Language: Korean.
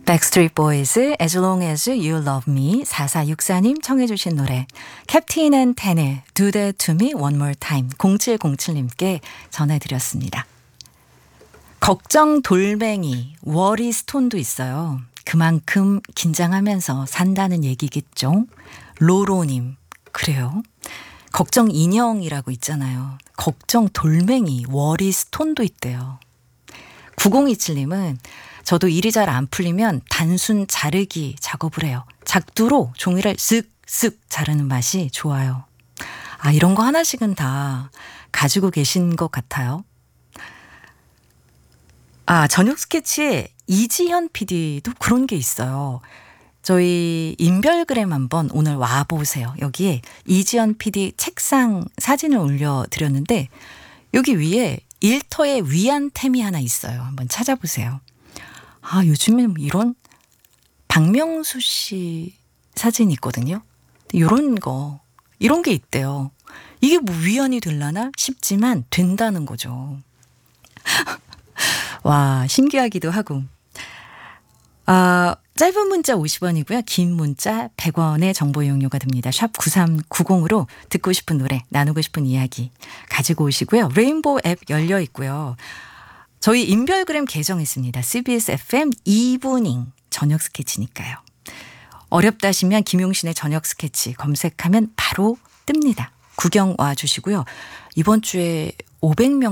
Backstreet Boys, As Long As You Love Me. 4464님 청해 주신 노래 캡틴 앤 텐의 Do That To Me One More Time. 0707님께 전해드렸습니다. 걱정 돌멩이, 워리 스톤도 있어요. 그만큼 긴장하면서 산다는 얘기겠죠. 로로님, 그래요? 걱정 인형이라고 있잖아요. 걱정 돌멩이, 워리 스톤도 있대요. 9027님은 저도 일이 잘 안 풀리면 단순 자르기 작업을 해요. 작두로 종이를 쓱쓱 자르는 맛이 좋아요. 아, 이런 거 하나씩은 다 가지고 계신 것 같아요. 아, 저녁 스케치에 이지현 PD도 그런 게 있어요. 저희 인별그램 한번 오늘 와보세요. 여기에 이지현 PD 책상 사진을 올려드렸는데 여기 위에 일터의 위안템이 하나 있어요. 한번 찾아보세요. 아, 요즘에 이런 박명수 씨 사진이 있거든요. 이런 게 있대요. 이게 뭐 위안이 되려나 싶지만 된다는 거죠. 와, 신기하기도 하고. 짧은 문자 50원이고요. 긴 문자 100원의 정보 이용료가 됩니다. 샵 9390으로 듣고 싶은 노래, 나누고 싶은 이야기 가지고 오시고요. 레인보우 앱 열려 있고요. 저희 인별그램 계정했습니다. CBS FM 이브닝 저녁 스케치니까요. 어렵다 하시면 김용신의 저녁 스케치 검색하면 바로 뜹니다. 구경 와주시고요. 이번 주에 500명